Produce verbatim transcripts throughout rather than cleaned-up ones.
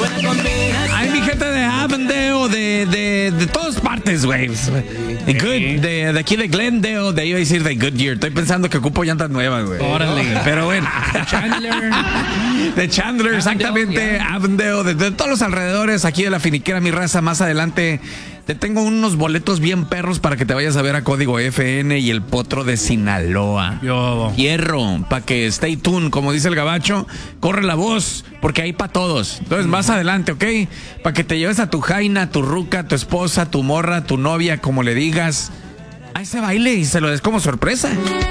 Hay mi gente de Avondale, de, de, de todas partes, güey. De, Good, de, de aquí de Glendale, de ahí iba a decir de Goodyear. Estoy pensando que ocupo llantas nuevas, güey. Órale. Pero bueno. De Chandler. De Chandler, exactamente. yeah. Avondale, de, de todos los alrededores, aquí de la finiquera, mi raza. Más adelante te tengo unos boletos bien perros para que te vayas a ver a Código F N y el Potro de Sinaloa. Yo. Hierro, para que stay tuned, como dice el gabacho, corre la voz, porque hay para todos. Entonces, más adelante, ¿ok? Para que te lleves a tu jaina, tu ruca, tu esposa, tu morra, tu novia, como le digas, a ese baile y se lo des como sorpresa.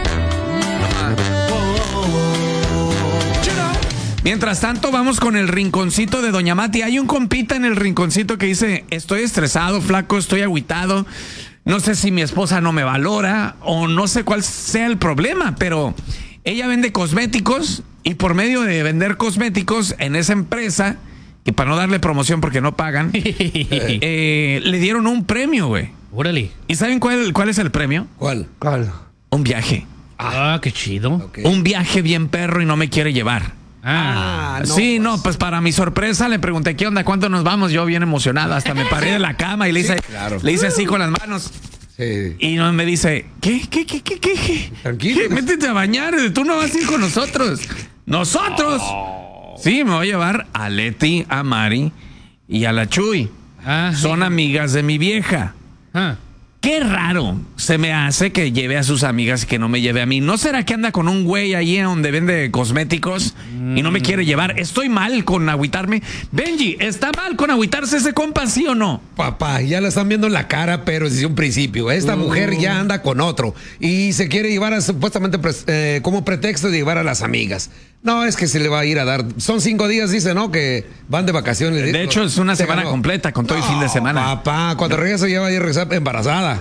Mientras tanto, vamos con el rinconcito de Doña Mati. Hay un compita en el rinconcito que dice: estoy estresado, flaco, estoy agüitado. No sé si mi esposa no me valora o no sé cuál sea el problema, pero ella vende cosméticos y por medio de vender cosméticos en esa empresa, y para no darle promoción porque no pagan, eh, le dieron un premio, güey. Órale. ¿Y saben cuál, cuál es el premio? ¿Cuál? ¿Cuál? Un viaje. Ah, qué chido. Okay. Un viaje bien perro y no me quiere llevar. Ah, no, sí, pues. no, pues para mi sorpresa le pregunté qué onda, cuánto nos vamos, yo bien emocionada, hasta me paré de la cama y le hice, Sí, claro. le hice así con las manos. Sí. Y no, me dice, ¿qué, qué, qué, qué, qué? Tranquilo. ¿Qué? Métete a bañar, tú no vas a ir con nosotros. ¿Nosotros? Sí, me voy a llevar a Leti, a Mari y a la Chuy. Ah, Son amigas de mi vieja. Ah. Qué raro se me hace que lleve a sus amigas y que no me lleve a mí. ¿No será que anda con un güey ahí donde vende cosméticos y no me quiere llevar? ¿Estoy mal con agüitarme? Benji, ¿está mal con agüitarse ese compa, sí o no? Papá, ya la están viendo en la cara, pero desde un principio. Esta mujer ya anda con otro y se quiere llevar a, supuestamente pres- eh, como pretexto de llevar a las amigas. No, es que se le va a ir a dar. Son cinco días, dice, ¿no? Que van de vacaciones. De hecho, es una Se semana ganó. completa con todo el fin de semana. Papá, cuando regresa ya va a ir a regresar embarazada.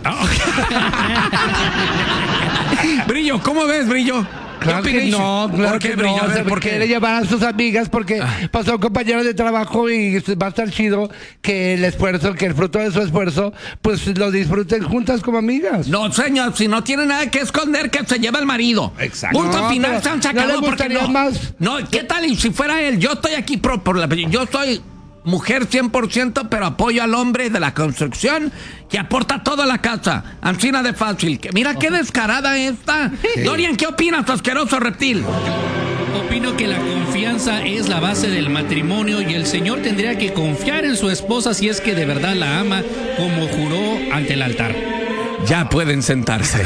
Brillo, ¿cómo ves, Brillo? Claro que no, claro ¿Por qué, que Brillo? no. A ver, Se ¿por quiere qué? llevar a sus amigas porque pasó compañeros de trabajo y va a estar chido que el esfuerzo, que el fruto de su esfuerzo, pues lo disfruten juntas como amigas. No, señor, si no tiene nada que esconder, que se lleva el marido. Exacto. Punto No, final, pero se han ¿no le sacado porque gustaría no. más? No, ¿qué tal? Y si fuera él, yo estoy aquí pro, por la, yo soy mujer cien por ciento, pero apoyo al hombre de la construcción que aporta todo a la casa. Ancina de fácil. Que, mira qué descarada esta. Sí. Dorian, ¿qué opinas, asqueroso reptil? Opino que la confianza es la base del matrimonio y el señor tendría que confiar en su esposa si es que de verdad la ama, como juró ante el altar. Ya pueden sentarse.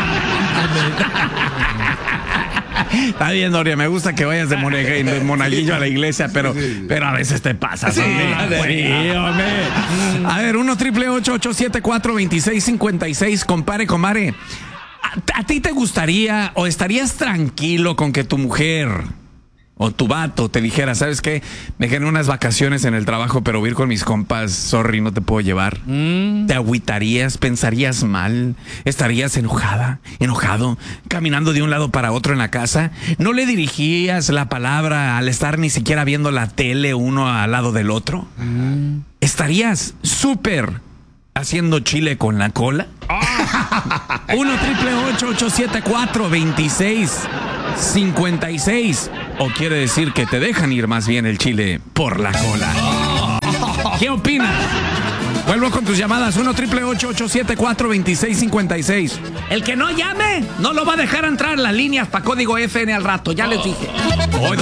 Está bien, Doria, me gusta que vayas de, monaguillo, de monaguillo a la iglesia, pero, pero a veces te pasas. Sí, hombre. de- Sí, hombre. A ver, uno triple ocho ocho siete cuatro dos seis cinco seis, compare, comare. ¿A, a ti te gustaría o estarías tranquilo con que tu mujer o tu vato te dijera, ¿sabes qué? Me gané unas vacaciones en el trabajo, pero voy a ir con mis compas, sorry, no te puedo llevar? Mm. ¿Te agüitarías? ¿Pensarías mal? ¿Estarías enojada? ¿Enojado? ¿Caminando de un lado para otro en la casa? ¿No le dirigirías la palabra al estar ni siquiera viendo la tele uno al lado del otro? Mm. ¿Estarías súper haciendo chile con la cola? uno triple ocho ocho siete cuatro dos seis cinco seis. O quiere decir que te dejan ir más bien el chile por la cola. ¿Qué opinas? Vuelvo con tus llamadas. uno triple ocho ocho siete cuatro dos seis cinco seis. El que no llame no lo va a dejar entrar las líneas para Código F N al rato. Ya les dije. Hoy